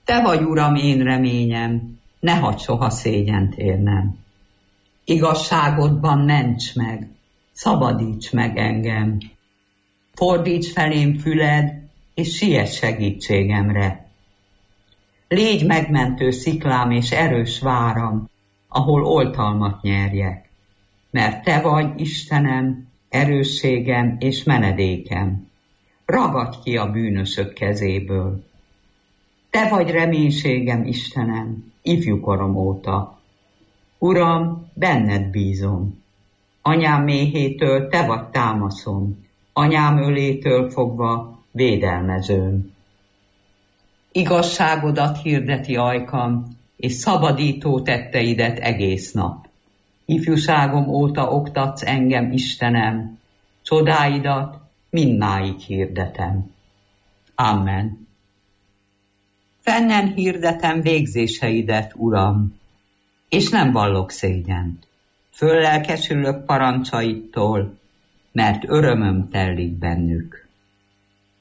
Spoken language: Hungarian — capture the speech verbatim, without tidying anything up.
Te vagy, Uram, én reményem, ne hadd soha szégyent érnem. Igazságodban ments meg, szabadíts meg engem. Fordíts felém füled, és siess segítségemre. Légy megmentő sziklám és erős váram, ahol oltalmat nyerjek, mert te vagy, Istenem, erősségem és menedékem. Ragadj ki a bűnösök kezéből. Te vagy reménységem, Istenem, ifjúkorom óta. Uram, benned bízom. Anyám méhétől te vagy támaszom, anyám ölétől fogva védelmezőm. Igazságodat hirdeti ajkam, és szabadító tetteidet egész nap. Ifjúságom óta oktatsz engem, Istenem, csodáidat mindmáig hirdetem. Amen. Fennen hirdetem végzéseidet, Uram, és nem vallok szégyent. Föllelkesülök parancsaidtól, mert örömöm tellik bennük.